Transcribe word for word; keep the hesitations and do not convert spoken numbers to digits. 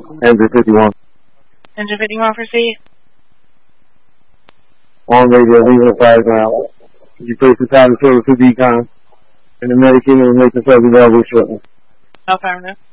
Engine fifty-one. Engine fifty-one, proceed. On radio, Eagle five ground. Could you place the time to service to decon? And the medic unit will make the service available shortly. Affirmative.